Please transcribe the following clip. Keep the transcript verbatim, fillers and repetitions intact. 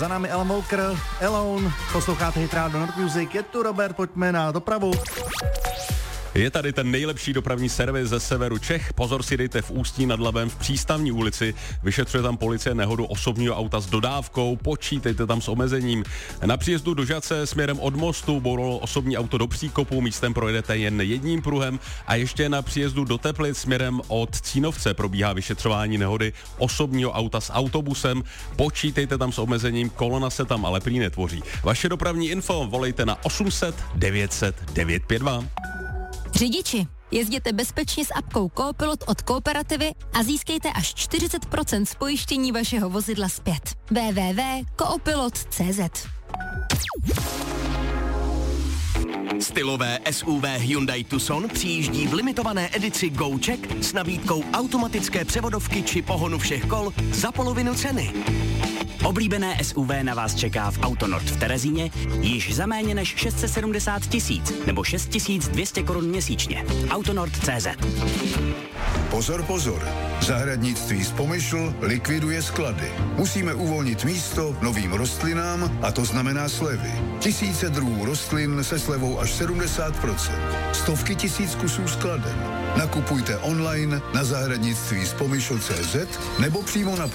Za námi Alan Walker, Alone, posloucháte Hit Radio Nord Music, je tu Robert, pojďme na dopravu. Je tady ten nejlepší dopravní servis ze severu Čech. Pozor si dejte v Ústí nad Labem v Přístavní ulici. Vyšetřuje tam policie nehodu osobního auta s dodávkou. Počítejte tam s omezením. Na příjezdu do Žatce směrem od mostu bouralo osobní auto do příkopu. Místem projedete jen jedním pruhem. A ještě na příjezdu do Teplic směrem od Cínovce probíhá vyšetřování nehody osobního auta s autobusem. Počítejte tam s omezením. Kolona se tam ale prý netvoří. Vaše dopravní info volejte na osm set devět set devět pět dva. Řidiči, jezděte bezpečně s apkou Coopilot od Kooperativy a získejte až čtyřicet procent z pojištění vašeho vozidla zpět. w w w tečka coopilot tečka c z. Stylové S U V Hyundai Tucson přijíždí v limitované edici GoCheck s nabídkou automatické převodovky či pohonu všech kol za polovinu ceny. Oblíbené S U V na vás čeká v Autonord v Terezíně již za méně než šest set sedmdesát tisíc nebo šest tisíc dvě stě korun měsíčně. Autonord tečka cé zet. Pozor, pozor. Zahradnictví z Pomyšl likviduje sklady. Musíme uvolnit místo novým rostlinám a to znamená slevy. Tisíce druhů rostlin se slevou až sedmdesát procent. Stovky tisíc kusů skladen. Nakupujte online na zahradnictví z pomyšl tečka cé zet nebo přímo na